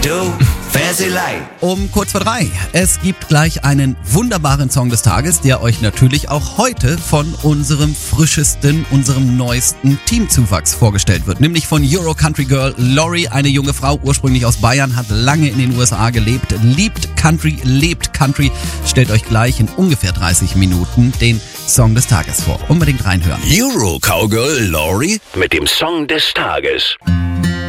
Du, Fancy Light. Um kurz vor 3. Es gibt gleich einen wunderbaren Song des Tages, der euch natürlich auch heute von unserem frischesten, unserem neuesten Teamzuwachs vorgestellt wird. Nämlich von Euro Country Girl Lori, eine junge Frau, ursprünglich aus Bayern, hat lange in den USA gelebt, liebt Country, lebt Country. Stellt euch gleich in ungefähr 30 Minuten den Song des Tages vor. Unbedingt reinhören. Euro Cowgirl Lori mit dem Song des Tages.